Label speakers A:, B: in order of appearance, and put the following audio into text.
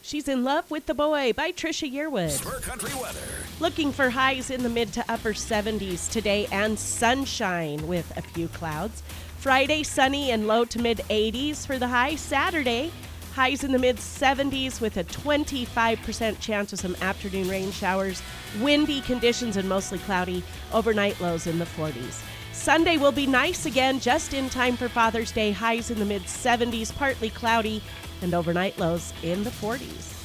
A: She's in Love with the Boy by Trisha Yearwood.
B: Spur Country weather.
A: Looking for highs in the mid to upper 70s today and sunshine with a few clouds. Friday, sunny and low to mid 80s for the high. Saturday, highs in the mid 70s with a 25% chance of some afternoon rain showers. Windy conditions and mostly cloudy. Overnight lows in the 40s. Sunday will be nice again, just in time for Father's Day. Highs in the mid 70s, partly cloudy, and overnight lows in the 40s.